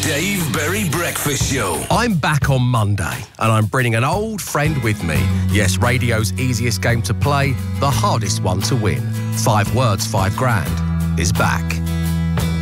Dave Berry Breakfast Show. I'm back on Monday, and I'm bringing an old friend with me. Yes, radio's easiest game to play, the hardest one to win. 5 words, 5 grand is back.